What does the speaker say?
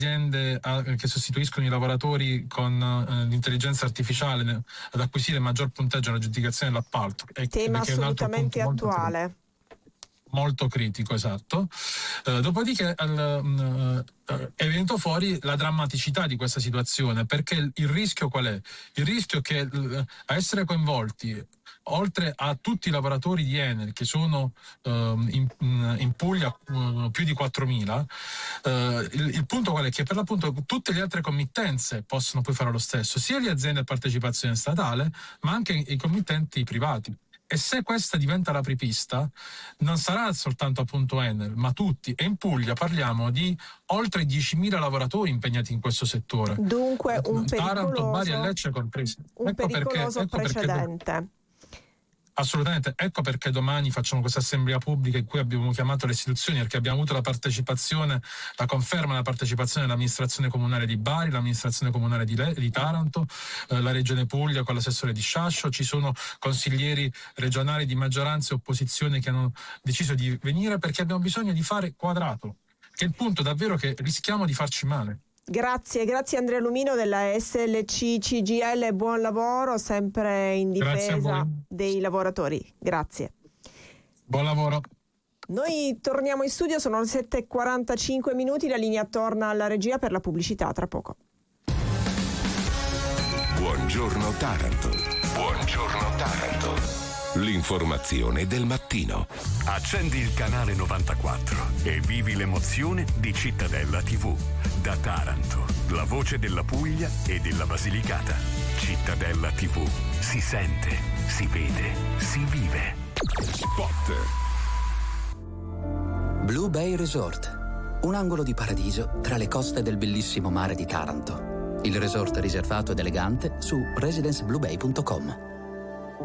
aziende che sostituiscono i lavoratori con l'intelligenza artificiale ad acquisire maggior punteggio nell'aggiudicazione dell'appalto. Tema che è un altro punto assolutamente attuale. Molto critico, esatto. Dopodiché è venuto fuori la drammaticità di questa situazione, perché il rischio qual è? Il rischio è che a essere coinvolti, oltre a tutti i lavoratori di Enel che sono in Puglia più di 4.000, il punto qual è? Che per l'appunto tutte le altre committenze possono poi fare lo stesso, sia le aziende a partecipazione statale ma anche i committenti privati. E se questa diventa l'apripista, non sarà soltanto appunto Enel, ma tutti. E in Puglia parliamo di oltre 10.000 lavoratori impegnati in questo settore. Dunque un Taranto, Bari e Lecce compresi. Pericoloso precedente. Assolutamente, ecco perché domani facciamo questa assemblea pubblica in cui abbiamo chiamato le istituzioni, perché abbiamo avuto la conferma della partecipazione dell'amministrazione comunale di Bari, l'amministrazione comunale di Taranto, la regione Puglia con l'assessore di Sciascio, ci sono consiglieri regionali di maggioranza e opposizione che hanno deciso di venire perché abbiamo bisogno di fare quadrato, che è il punto davvero che rischiamo di farci male. Grazie Andrea Lumino della SLC CGIL, buon lavoro, sempre in difesa dei lavoratori. Grazie. Buon lavoro. Noi torniamo in studio, sono le 7:45, la linea torna alla regia per la pubblicità tra poco. Buongiorno Taranto. Buongiorno Taranto. L'informazione del mattino. Accendi il canale 94 e vivi l'emozione di Cittadella TV. Da Taranto, la voce della Puglia e della Basilicata. Cittadella TV. Si sente, si vede, si vive. Spot. Blue Bay Resort. Un angolo di paradiso tra le coste del bellissimo mare di Taranto. Il resort riservato ed elegante su residencebluebay.com.